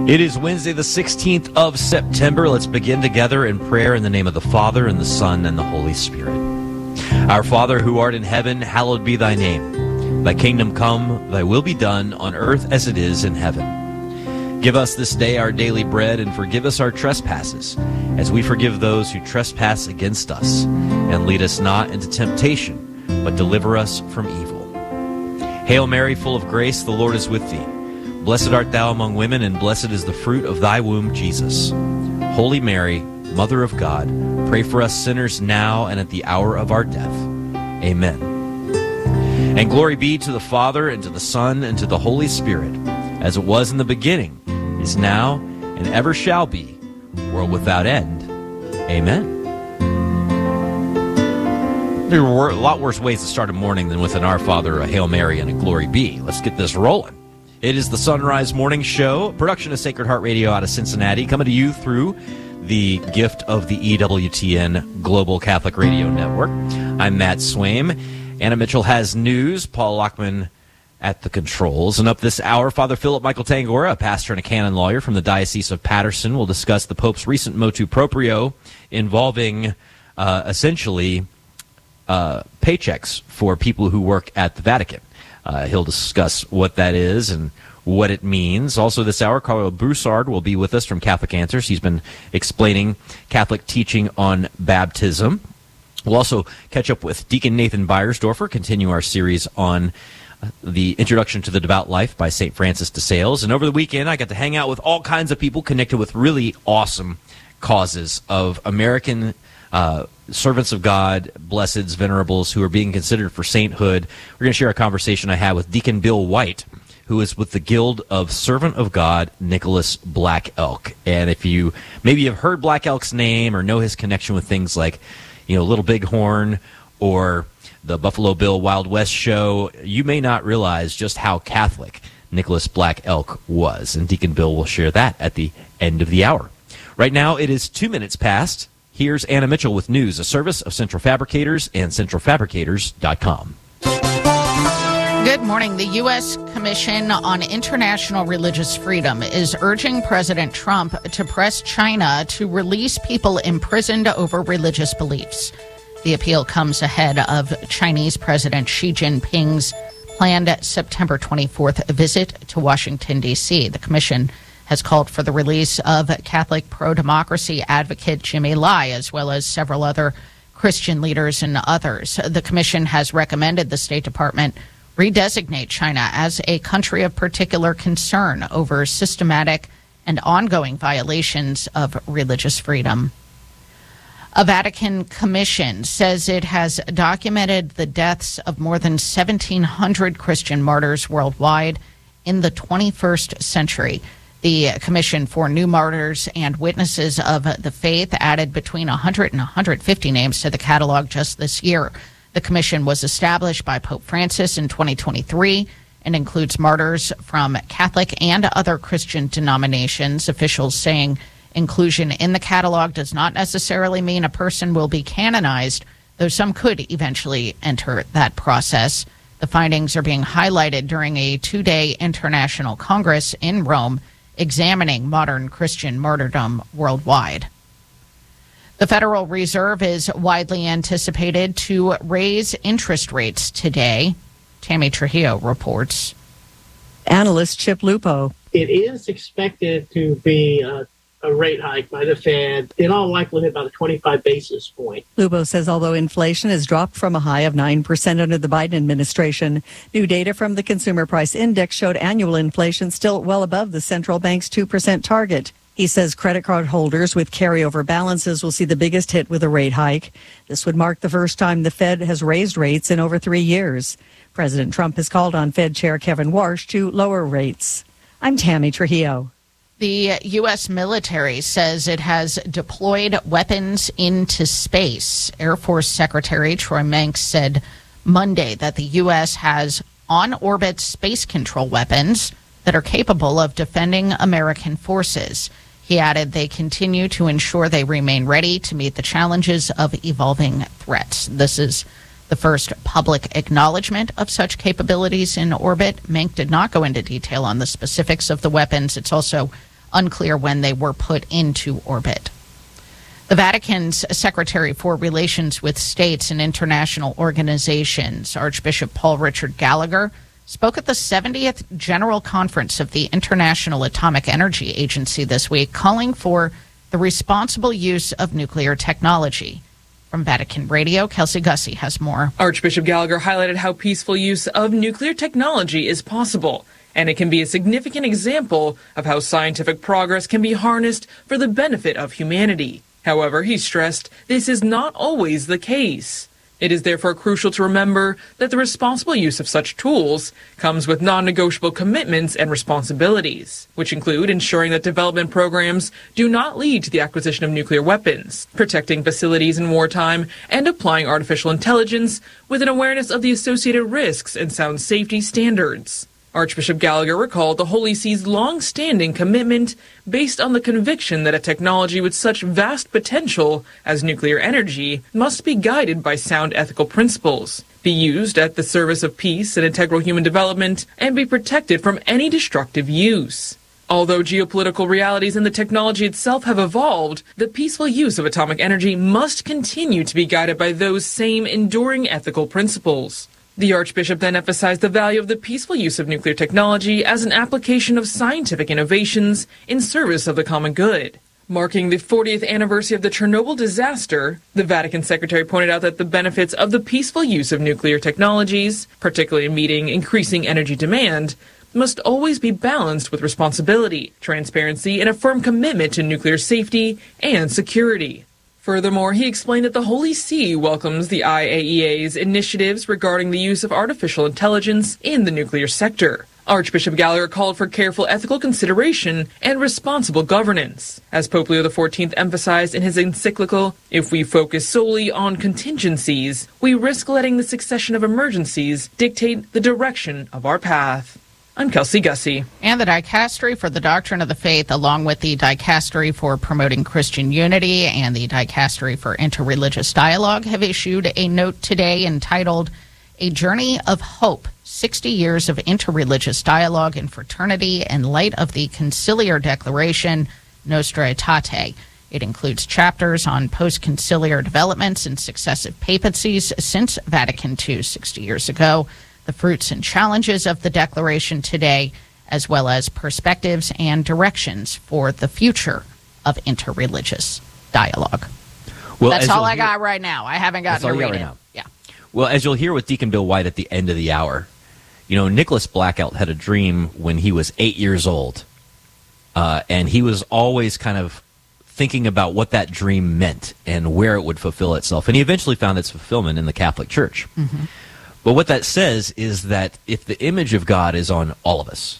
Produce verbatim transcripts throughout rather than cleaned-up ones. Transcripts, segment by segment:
It is Wednesday, the sixteenth of September. Let's begin together in prayer in the name of the Father, and the Son, and the Holy Spirit. Our Father, who art in heaven, hallowed be thy name. Thy kingdom come, thy will be done, on earth as it is in heaven. Give us this day our daily bread, and forgive us our trespasses, as we forgive those who trespass against us. And lead us not into temptation, but deliver us from evil. Hail Mary, full of grace, the Lord is with thee. Blessed art thou among women, and blessed is the fruit of thy womb, Jesus. Holy Mary, Mother of God, pray for us sinners now and at the hour of our death. Amen. And glory be to the Father, and to the Son, and to the Holy Spirit, as it was in the beginning, is now, and ever shall be, world without end. Amen. There were a lot worse ways to start a morning than with an Our Father, a Hail Mary, and a Glory Be. Let's get this rolling. It is the Sunrise Morning Show, production of Sacred Heart Radio out of Cincinnati, coming to you through the gift of the E W T N Global Catholic Radio Network. I'm Matt Swaim. Anna Mitchell has news. Paul Lockman at the controls. And up this hour, Father Philip Michael Tangora, a pastor and a canon lawyer from the Diocese of Paterson, will discuss the Pope's recent motu proprio involving uh, essentially uh, paychecks for people who work at the Vatican. Uh, he'll discuss what that is and what it means. Also this hour, Carlo Broussard will be with us from Catholic Answers. He's been explaining Catholic teaching on baptism. We'll also catch up with Deacon Nathan Beiersdorfer, continue our series on the Introduction to the Devout Life by Saint Francis de Sales. And over the weekend, I got to hang out with all kinds of people connected with really awesome causes of American uh, servants of God, blesseds, venerables, who are being considered for sainthood. We're going to share a conversation I had with Deacon Bill White, who is with the Guild of Servant of God, Nicholas Black Elk. And if you maybe have heard Black Elk's name or know his connection with things like, you know, Little Bighorn or the Buffalo Bill Wild West show, you may not realize just how Catholic Nicholas Black Elk was. And Deacon Bill will share that at the end of the hour. Right now, it is two minutes past. Here's Anna Mitchell with news, a service of Central Fabricators and central fabricators dot com. Good morning. The U S Commission on International Religious Freedom is urging President Trump to press China to release people imprisoned over religious beliefs. The appeal comes ahead of Chinese President Xi Jinping's planned September twenty-fourth visit to Washington, D C. The commission has called for the release of Catholic pro-democracy advocate Jimmy Lai, as well as several other Christian leaders and others. The commission has recommended the State Department redesignate China as a country of particular concern over systematic and ongoing violations of religious freedom. A Vatican commission says it has documented the deaths of more than seventeen hundred Christian martyrs worldwide in the twenty-first century. The Commission for New Martyrs and Witnesses of the Faith added between one hundred and one hundred fifty names to the catalog just this year. The commission was established by Pope Francis in twenty twenty-three and includes martyrs from Catholic and other Christian denominations. Officials saying inclusion in the catalog does not necessarily mean a person will be canonized, though some could eventually enter that process. The findings are being highlighted during a two-day international congress in Rome examining modern Christian martyrdom worldwide. The Federal Reserve is widely anticipated to raise interest rates today. Tammy Trujillo reports. Analyst Chip Lupo. It is expected to be a, a rate hike by the Fed, in all likelihood about a twenty-five basis point. Lupo says although inflation has dropped from a high of nine percent under the Biden administration, new data from the Consumer Price Index showed annual inflation still well above the central bank's two percent target. He says credit card holders with carryover balances will see the biggest hit with a rate hike. This would mark the first time the Fed has raised rates in over three years. President Trump has called on Fed Chair Kevin Warsh to lower rates. I'm Tammy Trujillo. The U S military says it has deployed weapons into space. Air Force Secretary Troy Menck said Monday that the U S has on-orbit space control weapons that are capable of defending American forces. He added they continue to ensure they remain ready to meet the challenges of evolving threats. This is the first public acknowledgement of such capabilities in orbit. Menck did not go into detail on the specifics of the weapons. It's also Unclear when they were put into orbit. The Vatican's Secretary for Relations with States and International Organizations, Archbishop Paul Richard Gallagher, spoke at the seventieth General Conference of the International Atomic Energy Agency this week, calling for the responsible use of nuclear technology. From Vatican Radio, Kelsey Gussie has more. Archbishop Gallagher highlighted how peaceful use of nuclear technology is possible, and it can be a significant example of how scientific progress can be harnessed for the benefit of humanity. However, he stressed this is not always the case. It is therefore crucial to remember that the responsible use of such tools comes with non-negotiable commitments and responsibilities, which include ensuring that development programs do not lead to the acquisition of nuclear weapons, protecting facilities in wartime, and applying artificial intelligence with an awareness of the associated risks and sound safety standards. Archbishop Gallagher recalled the Holy See's long-standing commitment based on the conviction that a technology with such vast potential as nuclear energy must be guided by sound ethical principles, be used at the service of peace and integral human development, and be protected from any destructive use. Although geopolitical realities and the technology itself have evolved, the peaceful use of atomic energy must continue to be guided by those same enduring ethical principles. The Archbishop then emphasized the value of the peaceful use of nuclear technology as an application of scientific innovations in service of the common good. Marking the fortieth anniversary of the Chernobyl disaster, the Vatican Secretary pointed out that the benefits of the peaceful use of nuclear technologies, particularly in meeting increasing energy demand, must always be balanced with responsibility, transparency, and a firm commitment to nuclear safety and security. Furthermore, he explained that the Holy See welcomes the I A E A's initiatives regarding the use of artificial intelligence in the nuclear sector. Archbishop Gallagher called for careful ethical consideration and responsible governance. As Pope Leo the fourteenth emphasized in his encyclical, if we focus solely on contingencies, we risk letting the succession of emergencies dictate the direction of our path. I'm Kelsey Gussie. And the Dicastery for the Doctrine of the Faith, along with the Dicastery for Promoting Christian Unity and the Dicastery for Interreligious Dialogue, have issued a note today entitled A Journey of Hope, sixty years of Interreligious Dialogue and Fraternity in Light of the Conciliar Declaration, Nostra Aetate. It includes chapters on post-conciliar developments and successive papacies since Vatican Two sixty years ago, the fruits and challenges of the Declaration today, as well as perspectives and directions for the future of interreligious dialogue. Well, that's all I hear, got right now. I haven't gotten to read right it. Now. Yeah. Well, as you'll hear with Deacon Bill White at the end of the hour, you know, Nicholas Blackout had a dream when he was eight years old, uh, and he was always kind of thinking about what that dream meant and where it would fulfill itself. And he eventually found its fulfillment in the Catholic Church. Mm-hmm. But what that says is that if the image of God is on all of us,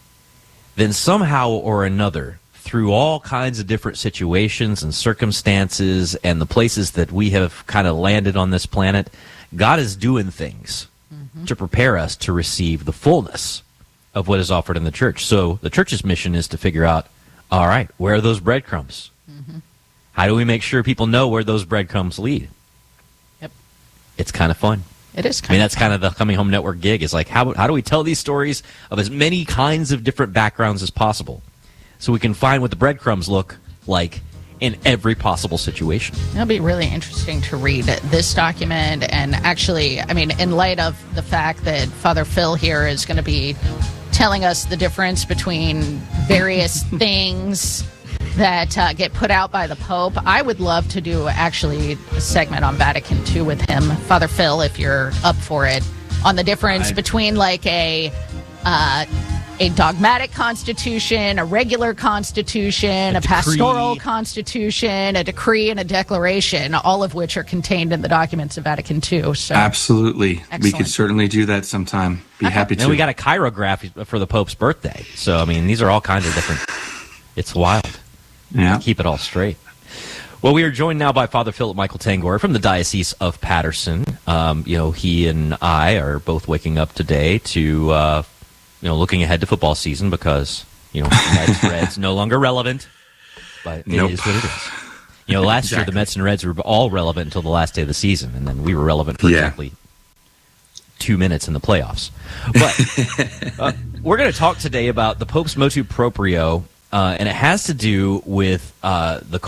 then somehow or another, through all kinds of different situations and circumstances and the places that we have kind of landed on this planet, God is doing things mm-hmm. to prepare us to receive the fullness of what is offered in the church. So the church's mission is to figure out, all right, where are those breadcrumbs? Mm-hmm. How do we make sure people know where those breadcrumbs lead? Yep. It's kind of fun. It is kind I mean, of that's fun. kind of the Coming Home Network gig. Is like, how, how do we tell these stories of as many kinds of different backgrounds as possible so we can find what the breadcrumbs look like in every possible situation? It'll be really interesting to read this document. And actually, I mean, in light of the fact that Father Phil here is going to be telling us the difference between various things that uh, get put out by the Pope, I would love to do actually a segment on Vatican Two with him, Father Phil, if you're up for it, on the difference I... between like a uh, a dogmatic constitution, a regular constitution, a, a pastoral constitution, a decree, and a declaration, all of which are contained in the documents of Vatican Two. So absolutely, excellent. We could certainly do that sometime. Be okay. happy to. And we got a chirograph for the Pope's birthday. So I mean, these are all kinds of different. It's wild. Yeah. Keep it all straight. Well, we are joined now by Father Philip Michael Tangor from the Diocese of Paterson. Um, you know, he and I are both waking up today to, uh, you know, looking ahead to football season because, you know, Mets, Reds no longer relevant, but it nope. is what it is. You know, last exactly. year the Mets and Reds were all relevant until the last day of the season, and then we were relevant for yeah. exactly two minutes in the playoffs. But uh, we're going to talk today about the Pope's motu proprio. uh, and it has to do with uh, the